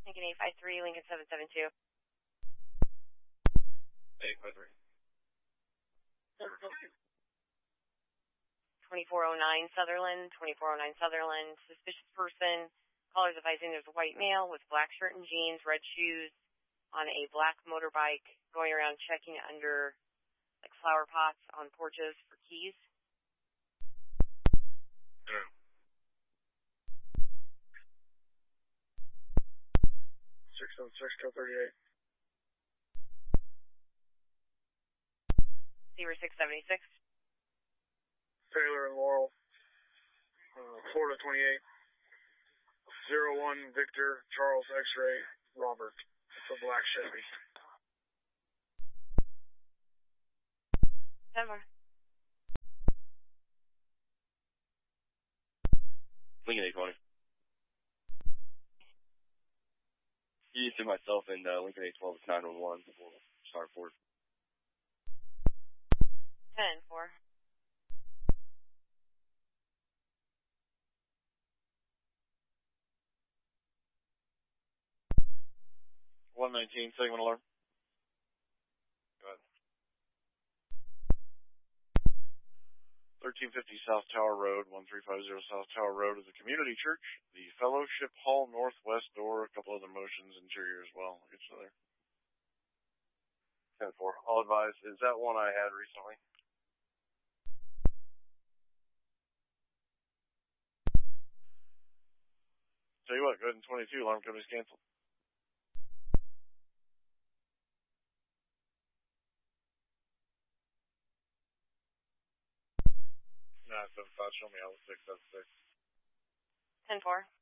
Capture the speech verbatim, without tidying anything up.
Lincoln eight five three, Lincoln seven seven two. eight five three. twenty-four oh nine Sutherland, twenty-four oh nine Sutherland, suspicious person, callers advising there's a white male with black shirt and jeans, red shoes, on a black motorbike, going around checking under, like, flower pots on porches for keys. Yeah. six seven six, code thirty-eight. Zero six seventy-six. Taylor and Laurel, uh, Florida twenty-eight. Zero one Victor Charles X-ray Robert. It's a black Chevy. Denver. Lincoln eight twenty. You see myself in uh, Lincoln eight twelve, it's nine one one. Sorry for it. ten four. one nineteen, segment alarm. Go ahead. thirteen fifty South Tower Road, one three five zero South Tower Road is a community church. The Fellowship Hall northwest door, a couple other motions interior as well. I'll get you there. ten four. I'll advise, is that one I had recently? Tell you what, go ahead and twenty-two, alarm company's canceled. nine seven five, show me out six seven six. ten four.